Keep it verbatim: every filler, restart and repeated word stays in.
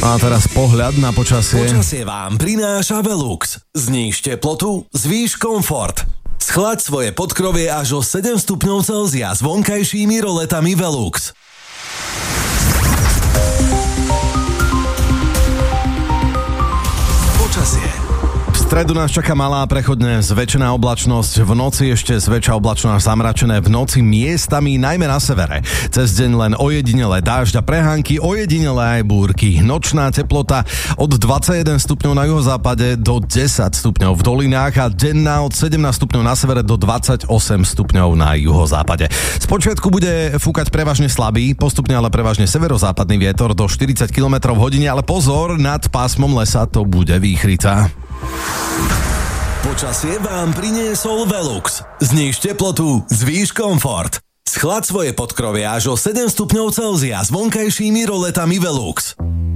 A teraz pohľad na počasie. Počasie vám prináša Velux. Zníž teplotu, zvýš komfort. Schlaď svoje podkrovie až o sedem stupňov Celzia s vonkajšími roletami Velux. Počasie. V stredu nás čaká malá prechodne zväčšená oblačnosť, v noci ešte zväčša oblačno až zamračené, v noci miestami najmä na severe. Cez deň len ojedinelé dážď a prehánky, ojedinelé aj búrky. Nočná teplota od dvadsaťjeden stupňov na juhozápade do desať stupňov v dolinách a denná od sedemnásť stupňov na severe do dvadsaťosem stupňov na juhozápade. Spočiatku bude fúkať prevažne slabý, postupne ale prevažne severozápadný vietor do štyridsať kilometrov v hodine, ale pozor, nad pásmom lesa to bude výchrica. Počasie vám priniesol Velux. Zníž teplotu, zvýš komfort. Schlaď svoje podkrovie až o sedem stupňov Celzia s vonkajšími roletami Velux.